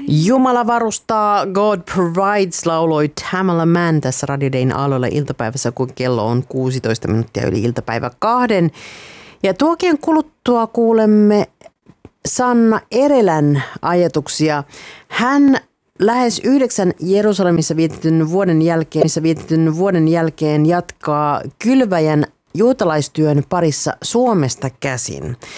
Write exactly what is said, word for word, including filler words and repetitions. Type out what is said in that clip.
Jumala varustaa, God provides, lauloi Tamala Mann tässä Radio Dayn aloilla iltapäivässä, kun kello on kuusitoista minuuttia yli iltapäivä kahden. Ja tuokien kuluttua kuulemme Sanna Erelän ajatuksia. Hän lähes yhdeksän Jerusalemissa vietetyn vuoden jälkeen, missä vietetyn vuoden jälkeen jatkaa kylväjän juutalaistyön parissa Suomesta käsin.